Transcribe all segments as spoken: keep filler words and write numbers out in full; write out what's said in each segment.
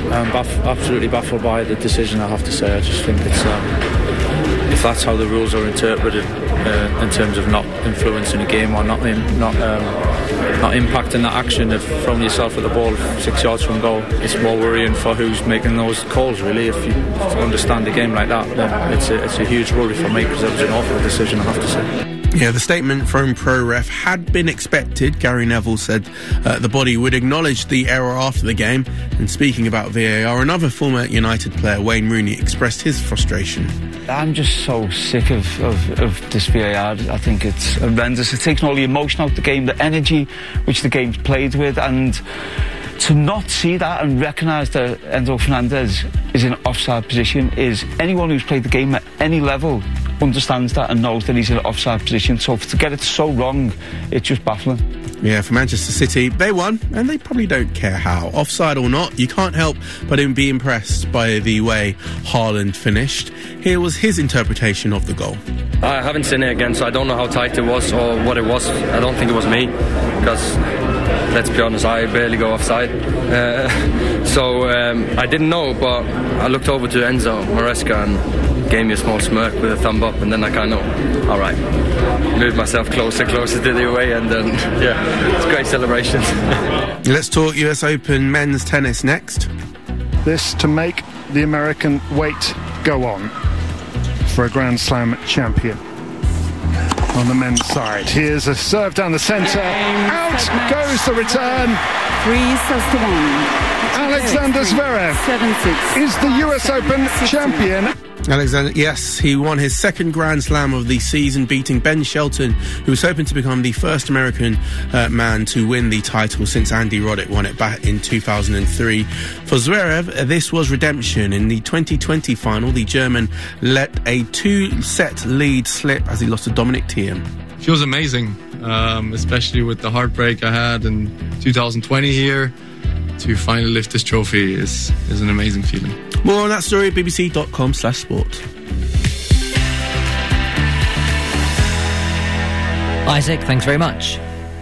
I'm baff- absolutely baffled by the decision, I have to say. I just think it's um, if that's how the rules are interpreted uh, in terms of not influencing a game or not in, not um, not impacting that action of throwing yourself at the ball six yards from goal, it's more worrying for who's making those calls, really. If you understand the game like that, then it's a, it's a huge worry for me, because it was an awful decision, I have to say. Yeah, the statement from pro-ref had been expected. Gary Neville said uh, the body would acknowledge the error after the game. And speaking about V A R, another former United player, Wayne Rooney, expressed his frustration. I'm just so sick of, of, of this V A R. I think it's horrendous. It takes all the emotion out of the game, the energy which the game's played with, and to not see that and recognise that Enzo Fernandez is in offside position is anyone who's played the game at any level understands that and knows that he's in an offside position. So to get it so wrong, it's just baffling. Yeah, for Manchester City, they won, and they probably don't care how. Offside or not, you can't help but be impressed by the way Haaland finished. Here was his interpretation of the goal. I haven't seen it again, so I don't know how tight it was or what it was. I don't think it was me, because let's be honest, I barely go offside. Uh, so um, I didn't know, but I looked over to Enzo Maresca and gave me a small smirk with a thumb up, and then I kind of, all right, moved myself closer, closer to the away, and then, yeah, it's great celebrations. Let's talk U S Open men's tennis next. This to make the American weight go on for a Grand Slam champion. On the men's side, here's a serve down the centre. Out goes the return. Three sets to one. Alexander Zverev is the U S Open champion. Alexander, yes, he won his second Grand Slam of the season, beating Ben Shelton, who was hoping to become the first American uh, man to win the title since Andy Roddick won it back in two thousand three. For Zverev, this was redemption. In the twenty twenty final, the German let a two-set lead slip as he lost to Dominic Thiem. Feels amazing, um, especially with the heartbreak I had in two thousand twenty here. To finally lift this trophy is, is an amazing feeling. More on that story at bbc.com slash sport. Isaac, thanks very much.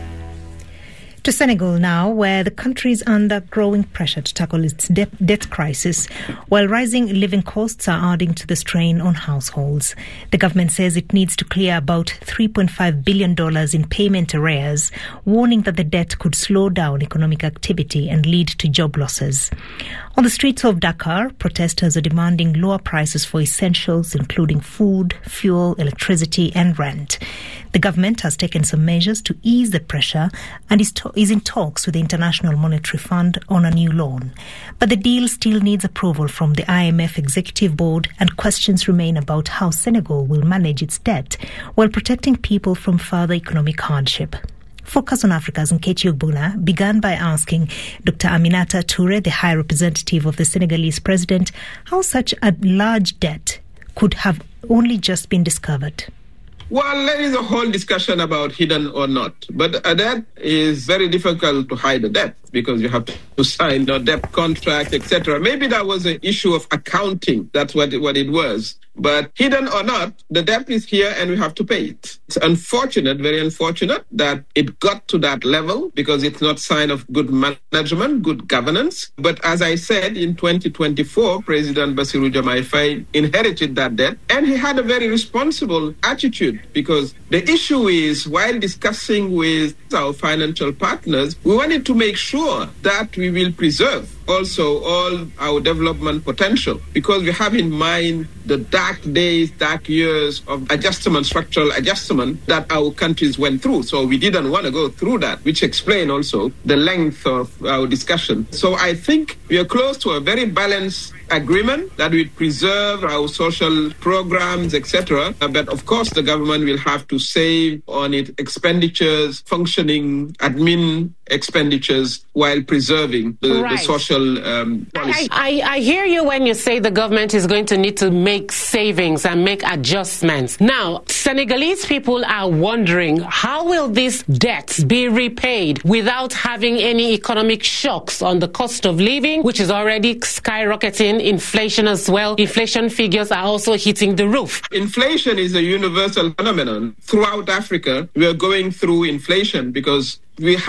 To Senegal now, where the country is under growing pressure to tackle its de- debt crisis, while rising living costs are adding to the strain on households. The government says it needs to clear about three point five billion dollars in payment arrears, warning that the debt could slow down economic activity and lead to job losses. On the streets of Dakar, protesters are demanding lower prices for essentials, including food, fuel, electricity and rent. The government has taken some measures to ease the pressure and is, to- is in talks with the International Monetary Fund on a new loan. But the deal still needs approval from the I M F Executive Board, and questions remain about how Senegal will manage its debt while protecting people from further economic hardship. Focus on Africa's Nkechi Ogbuna began by asking Doctor Aminata Toure, the High Representative of the Senegalese President, how such a large debt could have only just been discovered. Well, there is a whole discussion about hidden or not. But a debt is very difficult to hide a debt because you have to sign a debt contract, et cetera. Maybe that was an issue of accounting. That's what it, what it was. But hidden or not, the debt is here and we have to pay it. It's unfortunate, very unfortunate that it got to that level because it's not sign of good management, good governance. But as I said, in twenty twenty-four, President Bassirou Diomaye Faye inherited that debt, and he had a very responsible attitude because the issue is, while discussing with our financial partners, we wanted to make sure that we will preserve also all our development potential, because we have in mind the dark days, dark years of adjustment, structural adjustment that our countries went through. So we didn't want to go through that, which explain also the length of our discussion. So I think we are close to a very balanced agreement that will preserve our social programs, et cetera. But of course, the government will have to save on its expenditures, functioning admin expenditures, while preserving the, right. the social um, policy. I, I, I hear you when you say the government is going to need to make savings and make adjustments. Now, Senegalese people are wondering, how will these debts be repaid without having any economic shocks on the cost of living, which is already skyrocketing, inflation as well. Inflation figures are also hitting the roof. Inflation is a universal phenomenon. Throughout Africa, we are going through inflation because we have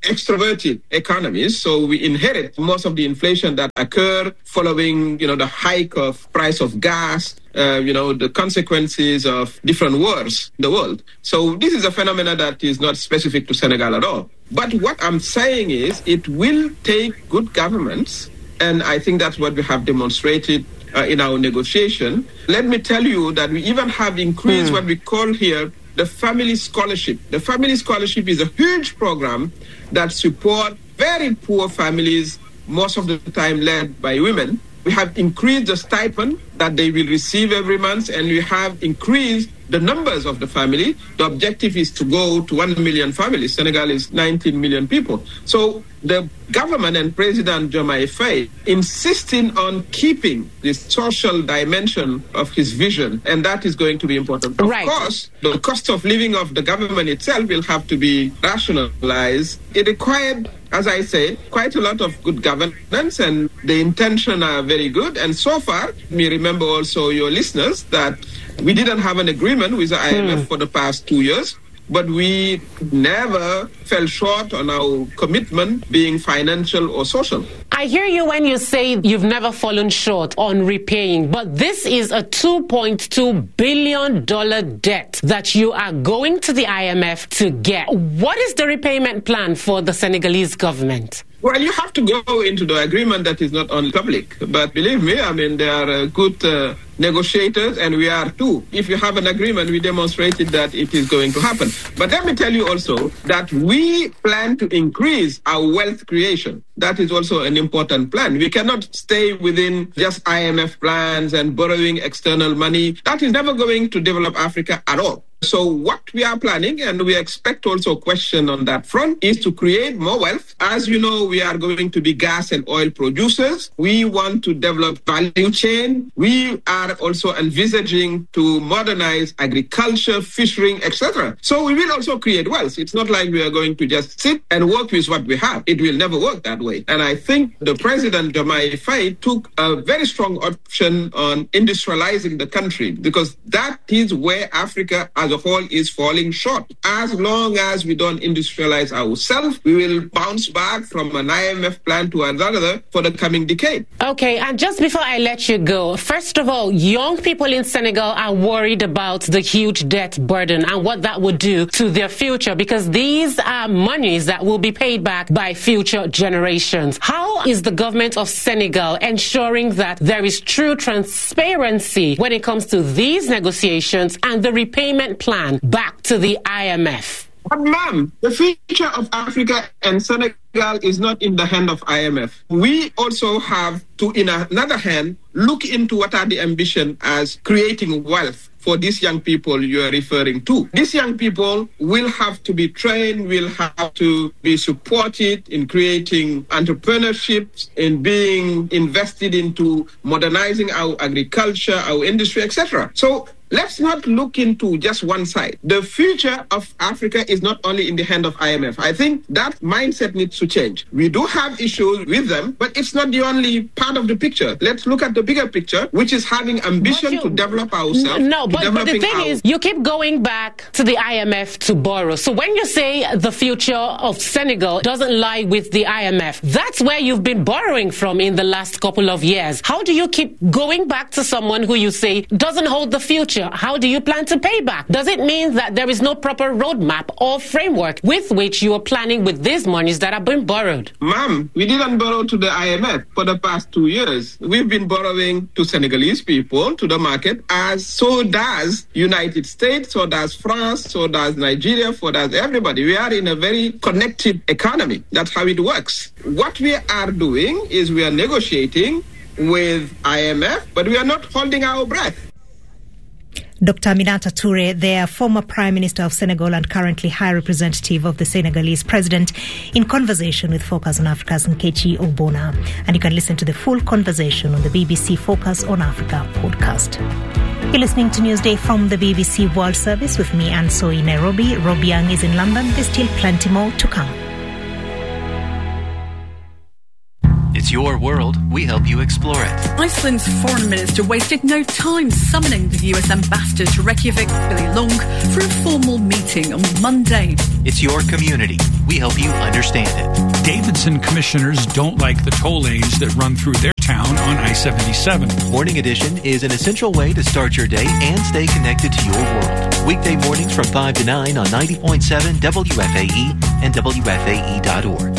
extroverted economies, so we inherit most of the inflation that occur following, you know, the hike of price of gas, uh, you know, the consequences of different wars in the world. So this is a phenomenon that is not specific to Senegal at all. But what I'm saying is it will take good governments, and I think that's what we have demonstrated uh, in our negotiation. Let me tell you that we even have increased mm. what we call here the family scholarship. The family scholarship is a huge program that supports very poor families, most of the time led by women. We have increased the stipend that they will receive every month, and we have increased the numbers of the family. The objective is to go to one million families. Senegal is nineteen million people. So the government and President Diomaye Faye insisting on keeping this social dimension of his vision, and that is going to be important. Of right. course, the cost of living of the government itself will have to be rationalized. It required, as I say, quite a lot of good governance, and the intention are very good. And so far, me remember also your listeners that we didn't have an agreement with the I M F hmm. for the past two years, but we never fell short on our commitment, being financial or social. I hear you when you say you've never fallen short on repaying, but this is a two point two billion dollars debt that you are going to the I M F to get. What is the repayment plan for the Senegalese government? Well, you have to go into the agreement that is not on public. But believe me, I mean, they are uh, good uh, negotiators, and we are too. If you have an agreement, we demonstrated that it is going to happen. But let me tell you also that we plan to increase our wealth creation. That is also an important plan. We cannot stay within just I M F plans and borrowing external money. That is never going to develop Africa at all. So what we are planning, and we expect also a question on that front, is to create more wealth. As you know, we are going to be gas and oil producers. We want to develop value chain. We are also envisaging to modernize agriculture, fishing, et cetera. So we will also create wealth. It's not like we are going to just sit and work with what we have. It will never work that way. And I think the President Diomaye Faye took a very strong option on industrializing the country, because that is where Africa as a whole is falling short. As long as we don't industrialize ourselves, we will bounce back from an I M F plan to another for the coming decade. Okay, and just before I let you go, first of all, young people in Senegal are worried about the huge debt burden and what that would do to their future, because these are monies that will be paid back by future generations. How is the government of Senegal ensuring that there is true transparency when it comes to these negotiations and the repayment plan back to the I M F? But ma'am, the future of Africa and Senegal is not in the hand of I M F. We also have to, in another hand, look into what are the ambition as creating wealth for these young people you are referring to. These young people will have to be trained, will have to be supported in creating entrepreneurship, in being invested into modernizing our agriculture, our industry, et cetera. So let's not look into just one side. The future of Africa is not only in the hand of I M F. I think that mindset needs to change. We do have issues with them, but it's not the only part of the picture. Let's look at the bigger picture, which is having ambition you, to develop ourselves. No, but, but the thing our... is, you keep going back to the I M F to borrow. So when you say the future of Senegal doesn't lie with the I M F, that's where you've been borrowing from in the last couple of years. How do you keep going back to someone who you say doesn't hold the future? How do you plan to pay back? Does it mean that there is no proper roadmap or framework with which you are planning with these monies that have been borrowed? Ma'am, we didn't borrow to the I M F for the past two years. We've been borrowing to Senegalese people, to the market, as so does United States, so does France, so does Nigeria, so does everybody. We are in a very connected economy. That's how it works. What we are doing is we are negotiating with I M F, but we are not holding our breath. Doctor Aminata Toure, their former Prime Minister of Senegal and currently High Representative of the Senegalese President, in conversation with Focus on Africa's Nkechi Obona. And you can listen to the full conversation on the B B C Focus on Africa podcast. You're listening to Newsday from the B B C World Service with me, Anne Soy, in Nairobi. Robbie Young is in London. There's still plenty more to come. It's your world. We help you explore it. Iceland's foreign minister wasted no time summoning the U S ambassador to Reykjavik, Billy Long, for a formal meeting on Monday. It's your community. We help you understand it. Davidson commissioners don't like the toll lanes that run through their town on I seventy-seven. Morning Edition is an essential way to start your day and stay connected to your world. Weekday mornings from five to nine on ninety point seven W F A E and W F A E dot org.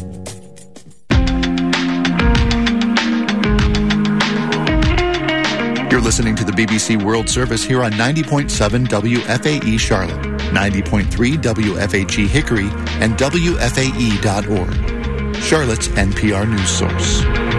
You're listening to the B B C World Service here on ninety point seven W F A E Charlotte, ninety point three W F H E Hickory, and W F A E dot org. Charlotte's N P R news source.